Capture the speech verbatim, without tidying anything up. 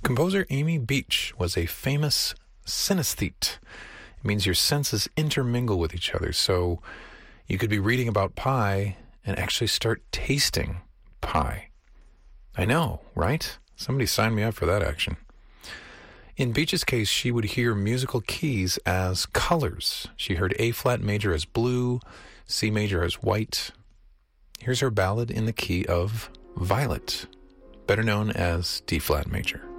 Composer Amy Beach was a famous synesthete. It means your senses intermingle with each other. So you could be reading about pie and actually start tasting pie. I know, right? Somebody signed me up for that action. In Beach's case, she would hear musical keys as colors. She heard A-flat major as blue, C major as white. Here's her ballad in the key of Violet, better known as D-flat major.